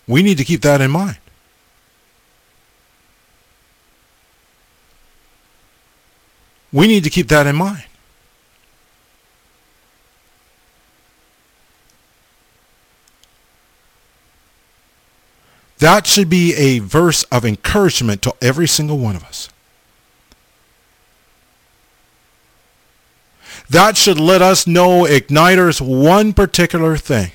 We need to keep that in mind. We need to keep that in mind. That should be a verse of encouragement to every single one of us. That should let us know, Igniters, one particular thing.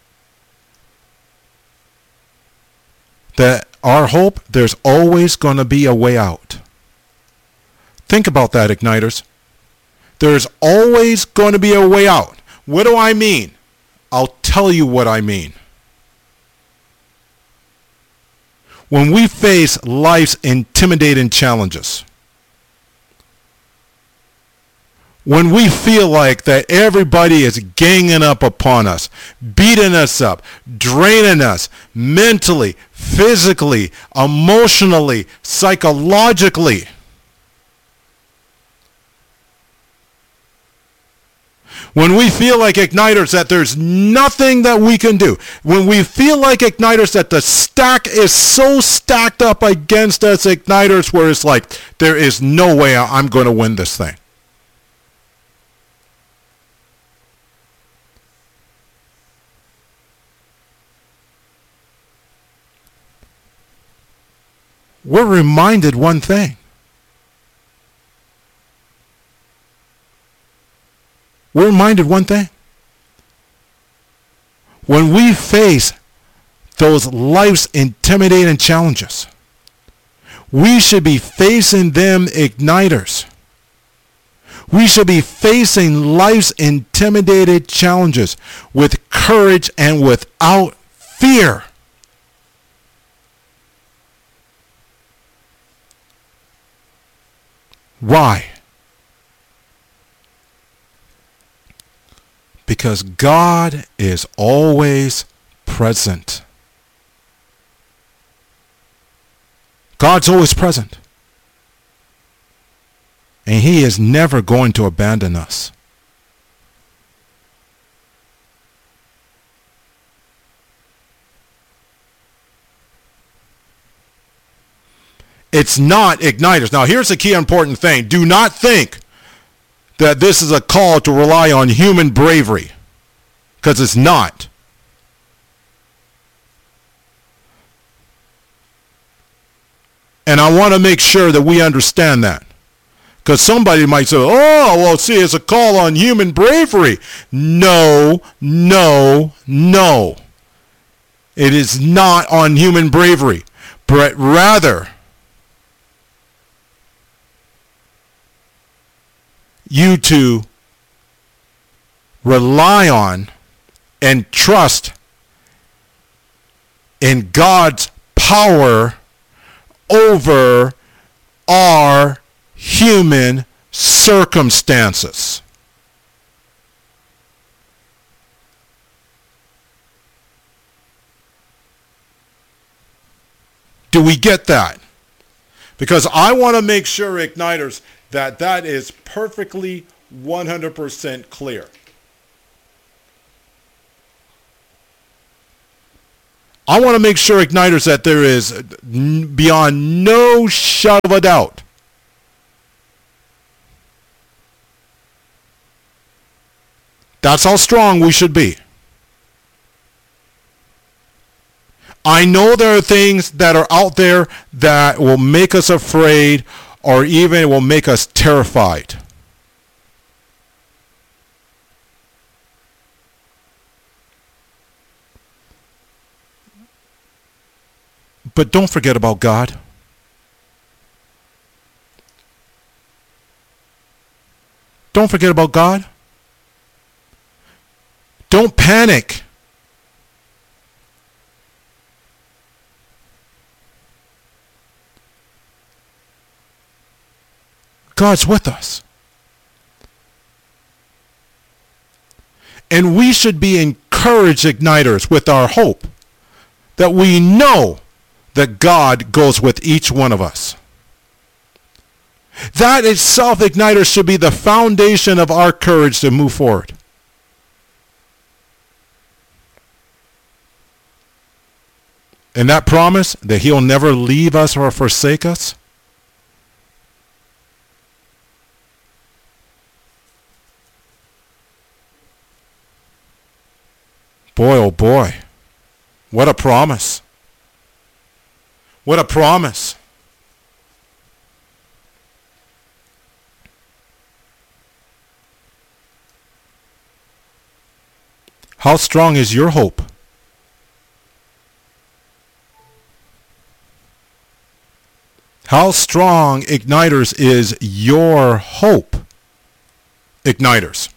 That our hope, there's always going to be a way out. Think about that, Igniters. There's always going to be a way out. What do I mean? I'll tell you what I mean. When we face life's intimidating challenges, when we feel like that everybody is ganging up upon us, beating us up, draining us mentally, physically, emotionally, psychologically, when we feel like Igniters that there's nothing that we can do, when we feel like Igniters that the stack is so stacked up against us, Igniters, where it's like, there is no way I'm going to win this thing. We're reminded one thing. We're reminded one thing. When we face those life's intimidating challenges, we should be facing them, Igniters. We should be facing life's intimidated challenges with courage and without fear. Why? Because God is always present. God's always present. And He is never going to abandon us. It's not Igniters. Now here's the key important thing. Do not think that this is a call to rely on human bravery, because it's not. And I want to make sure that we understand that. Because somebody might say, oh, well, see, it's a call on human bravery. No, no, no. It is not on human bravery, but rather you to rely on and trust in God's power over our human circumstances. Do we get that? Because I want to make sure, Igniters, that that is perfectly 100% clear. I want to make sure, Igniters, that there is beyond no shadow of a doubt that's how strong we should be. I know there are things that are out there that will make us afraid, or even will make us terrified. But don't forget about God. Don't forget about God. Don't panic. God's with us. And we should be encouraged, Igniters, with our hope that we know that God goes with each one of us. That itself, Igniters, should be the foundation of our courage to move forward. And that promise that he'll never leave us or forsake us? Boy, oh boy. What a promise. What a promise. How strong is your hope? How strong, Igniters, is your hope? Igniters.